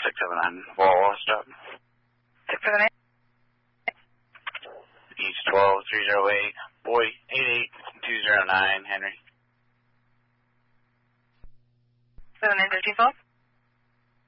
679 Wall stop. 678. East 12308, boy 88209, Henry. 7854.